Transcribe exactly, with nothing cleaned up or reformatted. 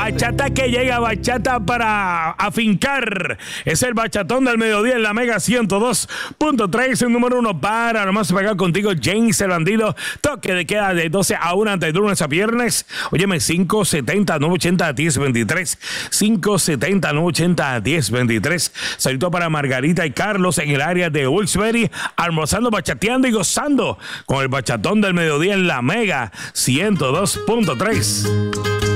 Bachata que llega, bachata para afincar. Es el bachatón del mediodía en la Mega ciento dos punto tres, el número uno para nomás pegar contigo, James el Bandido. Toque de queda de doce a una, de lunes a viernes. Óyeme, cinco setenta, nueve ochenta, diez veintitrés. cinco setenta, nueve ochenta, diez veintitrés. Saludo para Margarita y Carlos en el área de Wilkes-Barre, almorzando, bachateando y gozando con el bachatón del mediodía en la Mega ciento dos punto tres.